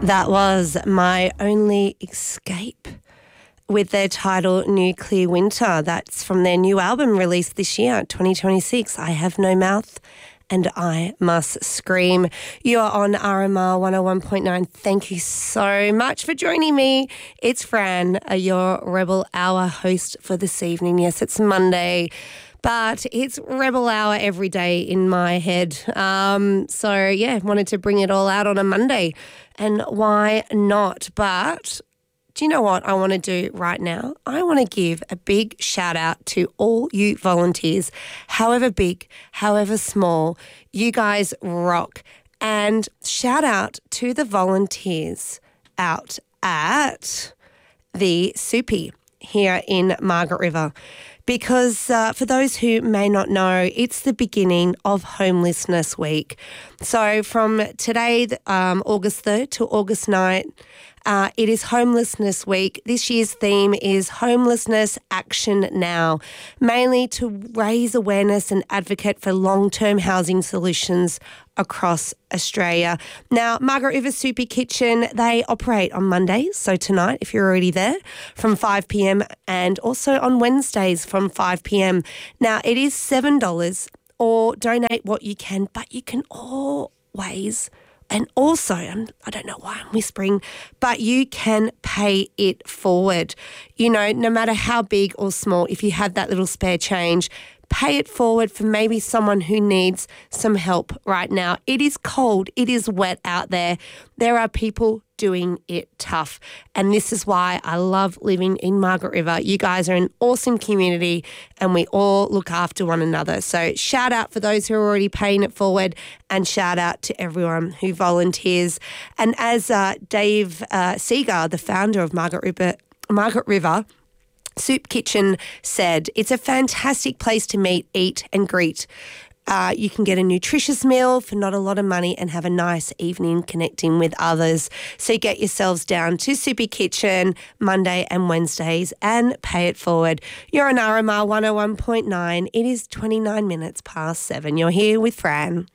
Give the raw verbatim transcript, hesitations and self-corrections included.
That was My Only Escape with their title Nuclear Winter. That's from their new album released this year, twenty twenty-six, I Have No Mouth and I Must Scream. You are on R M R one oh one point nine. Thank you so much for joining me. It's Fran, uh, your Rebel Hour host for this evening. Yes, it's Monday, but it's Rebel Hour every day in my head. Um, so, yeah, wanted to bring it all out on a Monday. And why not? But do you know what I want to do right now? I want to give a big shout out to all you volunteers, however big, however small. You guys rock. And shout out to the volunteers out at the Soupy here in Margaret River. Because uh, for those who may not know, it's the beginning of Homelessness Week. So from today, um, August third to August ninth, uh, it is Homelessness Week. This year's theme is Homelessness Action Now, mainly to raise awareness and advocate for long-term housing solutions across Australia. Now, Margaret River Soupy Kitchen, they operate on Mondays, so tonight, if you're already there, from five p.m, and also on Wednesdays from five p.m. Now, it is seven dollars, or donate what you can, but you can always, and also, I'm, I don't know why I'm whispering, but you can pay it forward. You know, no matter how big or small, if you have that little spare change, pay it forward for maybe someone who needs some help right now. It is cold. It is wet out there. There are people doing it tough. And this is why I love living in Margaret River. You guys are an awesome community and we all look after one another. So shout out for those who are already paying it forward and shout out to everyone who volunteers. And as uh, Dave uh, Seeger, the founder of Margaret River, Margaret River Soup Kitchen said, it's a fantastic place to meet, eat and greet. Uh, you can get a nutritious meal for not a lot of money and have a nice evening connecting with others. So get yourselves down to Soupy Kitchen Monday and Wednesdays and pay it forward. You're on R M R one oh one point nine. It is twenty-nine minutes past seven. You're here with Fran.